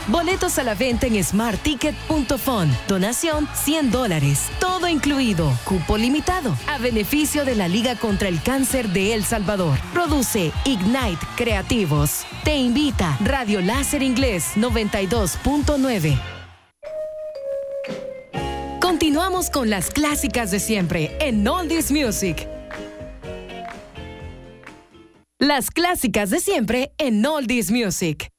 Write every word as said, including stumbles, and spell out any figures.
Boletos a la venta en smart ticket punto fun. Donación cien dólares. Todo incluido. Cupo limitado. A beneficio de la Liga contra el Cáncer de El Salvador. Produce Ignite Creativos. Te invita Radio Láser Inglés noventa y dos punto nueve. Continuamos con las clásicas de siempre en Oldies Music. Las clásicas de siempre en Oldies Music.